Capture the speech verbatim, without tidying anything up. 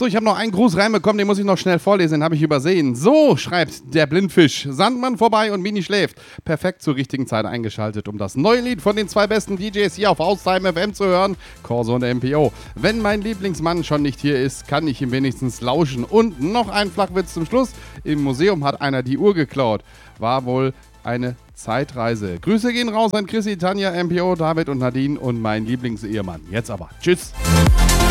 Achso, ich habe noch einen Gruß reinbekommen, den muss ich noch schnell vorlesen, den habe ich übersehen. So, schreibt der Blindfisch. Sandmann vorbei und Mini schläft. Perfekt zur richtigen Zeit eingeschaltet, um das neue Lied von den zwei besten D Js hier auf Haustime F M zu hören. Corso und M P O. Wenn mein Lieblingsmann schon nicht hier ist, kann ich ihm wenigstens lauschen. Und noch ein Flachwitz zum Schluss. Im Museum hat einer die Uhr geklaut. War wohl eine Zeitreise. Grüße gehen raus an Chrissy, Tanja, M P O, David und Nadine und mein Lieblingsehemann. Jetzt aber. Tschüss.